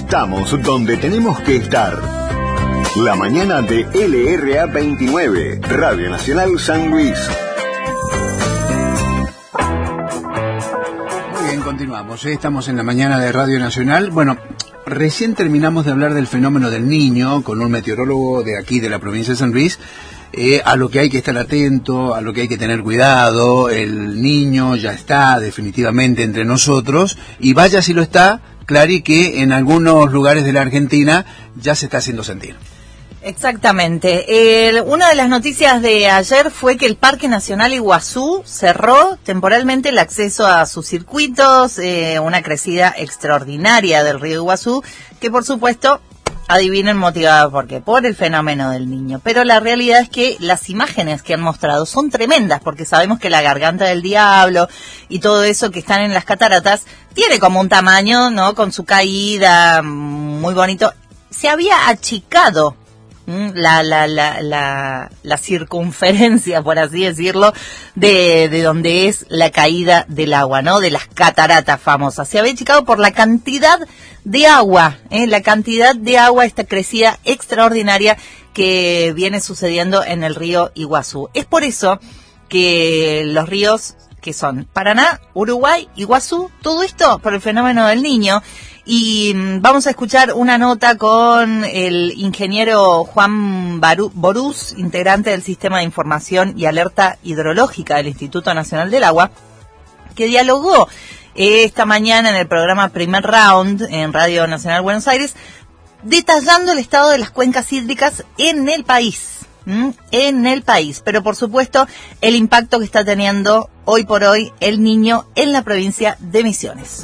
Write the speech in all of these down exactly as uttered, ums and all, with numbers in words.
Estamos donde tenemos que estar. La mañana de L R A veintinueve, Radio Nacional San Luis. Muy bien, continuamos. ¿eh? Estamos en la mañana de Radio Nacional. Bueno, recién terminamos de hablar del fenómeno del Niño con un meteorólogo de aquí, de la provincia de San Luis. Eh, a lo que hay que estar atento, a lo que hay que tener cuidado. El Niño ya está definitivamente entre nosotros, y vaya si lo está, Clary, que en algunos lugares de la Argentina ya se está haciendo sentir. Exactamente. Eh, una de las noticias de ayer fue que el Parque Nacional Iguazú cerró temporalmente el acceso a sus circuitos, eh, una crecida extraordinaria del río Iguazú, que por supuesto, adivinen motivada por qué, por el fenómeno del Niño. Pero la realidad es que las imágenes que han mostrado son tremendas, porque sabemos que la garganta del diablo y todo eso que están en las cataratas tiene como un tamaño, ¿no? Con su caída, muy bonito. Se había achicado La, la, la, la, la circunferencia, por así decirlo, de, de donde es la caída del agua, ¿no? De las cataratas famosas. Se había achicado por la cantidad de agua, ¿eh? La cantidad de agua, esta crecida extraordinaria que viene sucediendo en el río Iguazú. Es por eso que los ríos que son Paraná, Uruguay, Iguazú, todo esto por el fenómeno del Niño. Y vamos a escuchar una nota con el ingeniero Juan Baru, Borús, integrante del Sistema de Información y Alerta Hidrológica del Instituto Nacional del Agua, que dialogó esta mañana en el programa Primer Round en Radio Nacional Buenos Aires, detallando el estado de las cuencas hídricas en el país, ¿m? en el país, pero por supuesto el impacto que está teniendo hoy por hoy el Niño en la provincia de Misiones.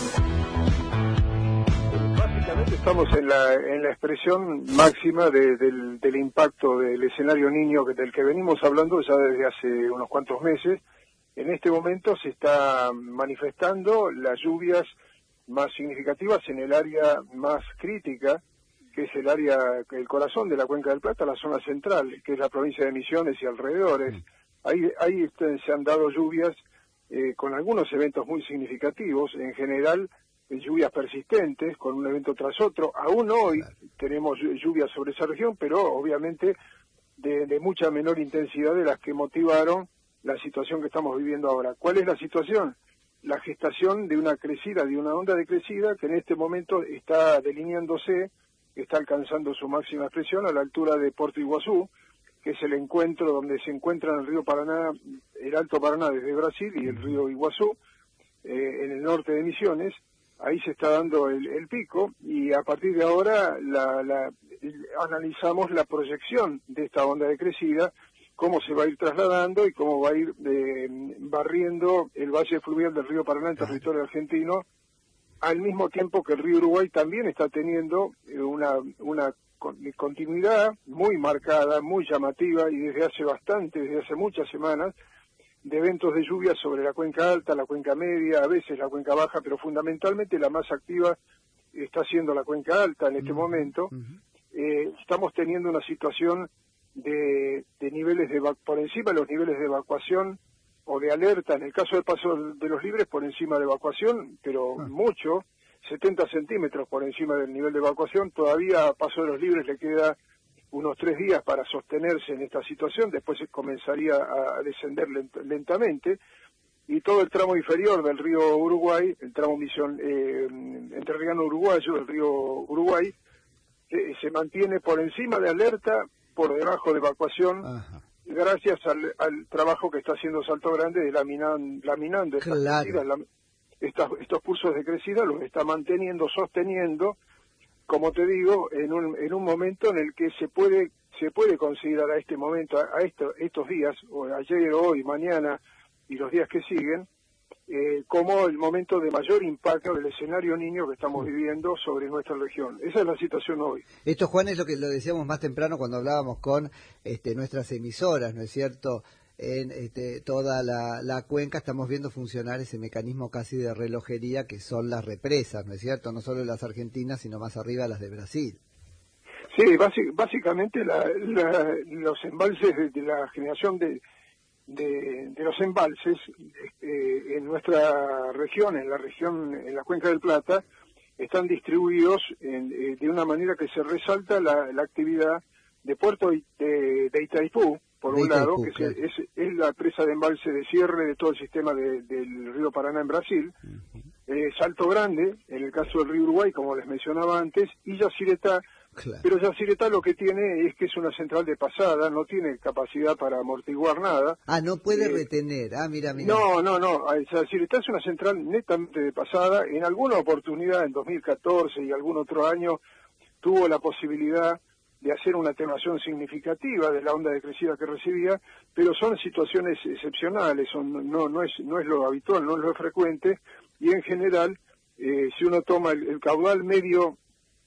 Estamos en la en la expresión máxima de, del, del impacto del escenario Niño del que venimos hablando ya desde hace unos cuantos meses. En este momento se está manifestando las lluvias más significativas en el área más crítica, que es el área, el corazón de la Cuenca del Plata, la zona central, que es la provincia de Misiones y alrededores. Ahí, ahí se han dado lluvias eh, con algunos eventos muy significativos, en general lluvias persistentes, con un evento tras otro. Aún hoy tenemos lluvias sobre esa región, pero obviamente de, de mucha menor intensidad de las que motivaron la situación que estamos viviendo ahora. ¿Cuál es la situación? La gestación de una crecida, de una onda de crecida que en este momento está delineándose, está alcanzando su máxima expresión a la altura de Puerto Iguazú, que es el encuentro donde se encuentran el río Paraná, el Alto Paraná desde Brasil, y el río Iguazú, eh, en el norte de Misiones. Ahí se está dando el, el pico, y a partir de ahora la, la, analizamos la proyección de esta onda de crecida, cómo se va a ir trasladando y cómo va a ir eh, barriendo el valle fluvial del río Paraná en territorio argentino, al mismo tiempo que el río Uruguay también está teniendo una, una continuidad muy marcada, muy llamativa, y desde hace bastante, desde hace muchas semanas, de eventos de lluvia sobre la cuenca alta, la cuenca media, a veces la cuenca baja, pero fundamentalmente la más activa está siendo la cuenca alta en este uh-huh. momento. Uh-huh. Eh, estamos teniendo una situación de, de niveles de por encima de los niveles de evacuación o de alerta, en el caso del Paso de los Libres por encima de evacuación, pero uh-huh. mucho, setenta centímetros por encima del nivel de evacuación. Todavía a Paso de los Libres le queda unos tres días para sostenerse en esta situación, después se comenzaría a descender lent lentamente, y todo el tramo inferior del río Uruguay, el tramo misión eh, entrerriano uruguayo, el río Uruguay, eh, se mantiene por encima de alerta, por debajo de evacuación, Ajá. gracias al, al trabajo que está haciendo Salto Grande de laminan, laminando estas claro. crecidas, la, estas, estos cursos de crecida, los está manteniendo, sosteniendo, como te digo, en un en un momento en el que se puede se puede considerar a este momento, a esto, estos días, o ayer, hoy, mañana y los días que siguen, eh, como el momento de mayor impacto del escenario Niño que estamos viviendo sobre nuestra región. Esa es la situación hoy. Esto, Juan, es lo que lo decíamos más temprano cuando hablábamos con este, nuestras emisoras, ¿no es cierto? En este, toda la, la cuenca estamos viendo funcionar ese mecanismo casi de relojería que son las represas, ¿no es cierto? No solo las argentinas, sino más arriba las de Brasil. Sí, básicamente la, la, los embalses de, de la generación de, de, de los embalses eh, en nuestra región, en la región, en la Cuenca del Plata, están distribuidos en, eh, de una manera que se resalta la, la actividad de Puerto de, de Itaipú, por de un Itaipú, lado, que claro. es, es, es la presa de embalse de cierre de todo el sistema de, del río Paraná en Brasil, uh-huh. eh, Salto Grande, en el caso del río Uruguay, como les mencionaba antes, y Yacyretá, claro. Pero Yacyretá lo que tiene es que es una central de pasada, no tiene capacidad para amortiguar nada. Ah, no puede eh, retener, ah, mira, mira. No, no, no, Yacyretá es una central netamente de pasada, en alguna oportunidad, en dos mil catorce y algún otro año, tuvo la posibilidad de hacer una atenuación significativa de la onda de crecida que recibía, pero son situaciones excepcionales, son, no, no, es, no es lo habitual, no es lo frecuente, y en general, eh, si uno toma el, el caudal medio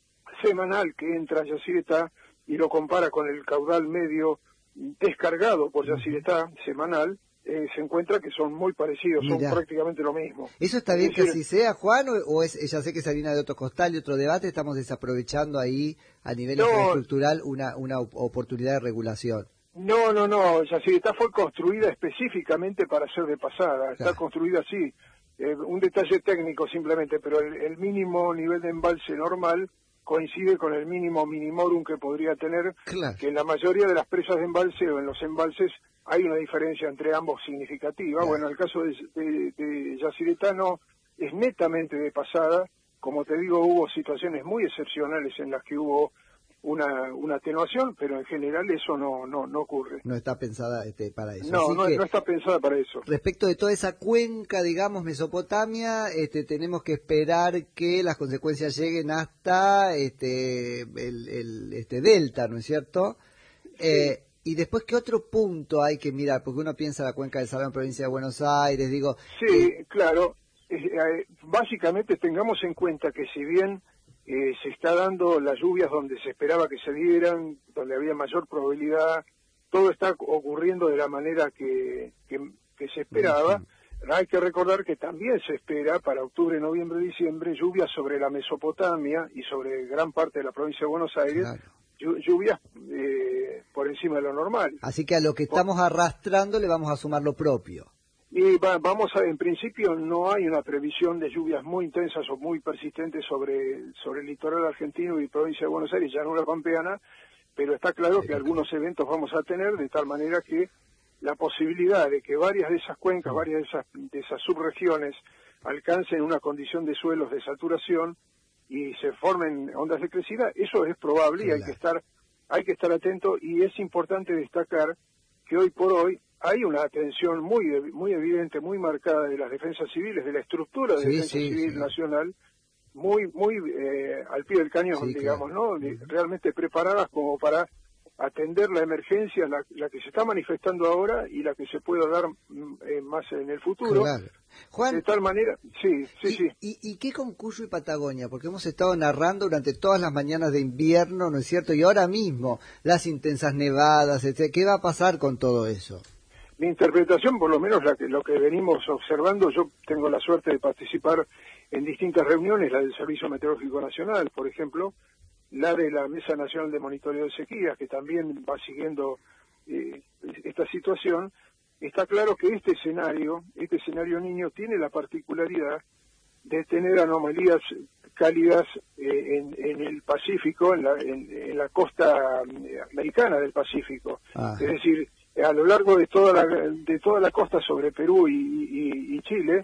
semanal que entra a Yacyretá y lo compara con el caudal medio descargado por Yacyretá semanal, Eh, se encuentra que son muy parecidos, Mirá. son prácticamente lo mismo. ¿Eso está bien es decir, que así sea, Juan, o, o es, ya sé que se harina de otro costal y otro debate, estamos desaprovechando ahí a nivel no, infraestructural una, una oportunidad de regulación? No, no, no, Yacyretá fue construida específicamente para ser de pasada, está claro. construida así, eh, un detalle técnico simplemente, pero el, el mínimo nivel de embalse normal coincide con el mínimo minimorum que podría tener, claro. que en la mayoría de las presas de embalse o en los embalses hay una diferencia entre ambos significativa. Claro. Bueno, el caso de, de, de Yacyretá no es netamente de pasada. Como te digo, hubo situaciones muy excepcionales en las que hubo una, una atenuación, pero en general eso no no, no ocurre. No está pensada este, para eso. No, no, que, no está pensada para eso. Respecto de toda esa cuenca, digamos, Mesopotamia, este, tenemos que esperar que las consecuencias lleguen hasta este, el, el este delta, ¿no es cierto? Sí. Eh, Y después, ¿qué otro punto hay que mirar? Porque uno piensa en la cuenca del Salado en provincia de Buenos Aires, digo... Sí, eh... claro. Eh, básicamente tengamos en cuenta que si bien eh, se está dando las lluvias donde se esperaba que se dieran, donde había mayor probabilidad, todo está ocurriendo de la manera que, que, que se esperaba. Uh-huh. Hay que recordar que también se espera para octubre, noviembre, diciembre, lluvias sobre la Mesopotamia y sobre gran parte de la provincia de Buenos Aires, claro. lluvias eh, por encima de lo normal. Así que a lo que estamos arrastrando le vamos a sumar lo propio. Y va, vamos a, en principio no hay una previsión de lluvias muy intensas o muy persistentes sobre, sobre el litoral argentino y provincia de Buenos Aires, llanura pampeana, pero está claro que algunos eventos vamos a tener de tal manera que la posibilidad de que varias de esas cuencas, varias de esas, de esas subregiones alcancen una condición de suelos de saturación y se formen ondas de crecida, eso es probable y hay que estar hay que estar atento, y es importante destacar que hoy por hoy hay una atención muy muy evidente, muy marcada de las defensas civiles, de la estructura de sí, defensa sí, civil sí. nacional, muy muy eh, al pie del cañón, sí, digamos, claro. ¿no? Uh-huh. Realmente preparadas como para atender la emergencia, la, la que se está manifestando ahora y la que se pueda dar eh, más en el futuro. Claro. Juan, de tal manera, sí, sí, ¿y, sí. ¿y, ¿Y qué con Cuyo y Patagonia? Porque hemos estado narrando durante todas las mañanas de invierno, ¿no es cierto? Y ahora mismo, las intensas nevadas, etcétera. ¿Qué va a pasar con todo eso? Mi interpretación, por lo menos la que, lo que venimos observando, yo tengo la suerte de participar en distintas reuniones, la del Servicio Meteorológico Nacional, por ejemplo, la de la Mesa Nacional de Monitoreo de Sequías, que también va siguiendo eh, esta situación. Está claro que este escenario, este escenario niño, tiene la particularidad de tener anomalías cálidas eh, en, en el Pacífico, en la, en, en la costa americana del Pacífico. Ah. Es decir, a lo largo de toda la, de toda la costa sobre Perú y, y, y Chile,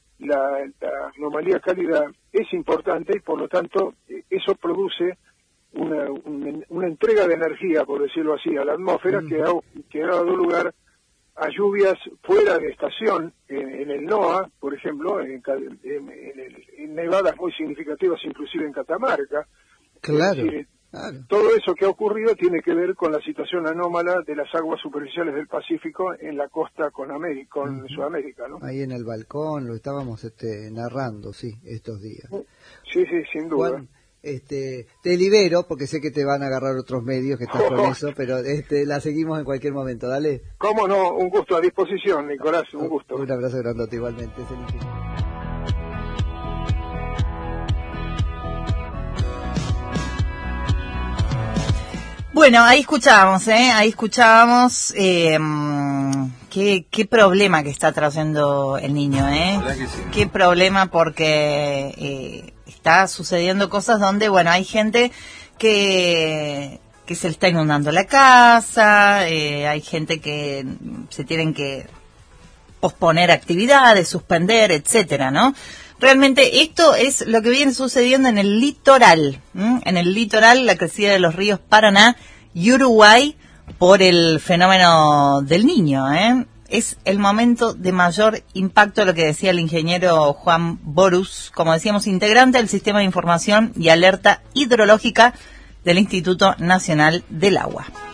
la, la anomalía cálida es importante y por lo tanto eso produce una, una, una entrega de energía, por decirlo así, a la atmósfera, mm. que, ha, que ha dado lugar a lluvias fuera de estación, en, en el NOA, por ejemplo, en, en, en, el, en nevadas muy significativas, inclusive en Catamarca. Claro, decir, claro. Todo eso que ha ocurrido tiene que ver con la situación anómala de las aguas superficiales del Pacífico en la costa con, América, con uh-huh. Sudamérica, ¿no? Ahí en el balcón lo estábamos este, narrando, sí, estos días. Sí, sí, sin duda. Juan, Este, te libero porque sé que te van a agarrar otros medios que estás con eso, pero este, la seguimos en cualquier momento, dale. Cómo no, un gusto, a disposición, Nicolás, un gusto. Un abrazo grandote igualmente. Bueno, ahí escuchábamos, ¿eh? Ahí escuchábamos eh, qué, qué problema que está trayendo el niño, ¿eh? ¿Verdad que sí? Qué problema porque... Eh, está sucediendo cosas donde, bueno, hay gente que, que se le está inundando la casa, eh, hay gente que se tienen que posponer actividades, suspender, etcétera, ¿no? Realmente esto es lo que viene sucediendo en el litoral, ¿m? En el litoral, la crecida de los ríos Paraná y Uruguay por el fenómeno del Niño, ¿eh? Es el momento de mayor impacto, lo que decía el ingeniero Juan Borús, como decíamos, integrante del Sistema de Información y Alerta Hidrológica del Instituto Nacional del Agua.